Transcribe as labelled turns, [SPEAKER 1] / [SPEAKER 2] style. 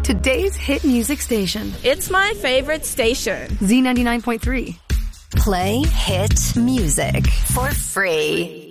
[SPEAKER 1] today's hit music station.
[SPEAKER 2] It's my favorite station.
[SPEAKER 1] Z99.3.
[SPEAKER 3] Play hit music for free.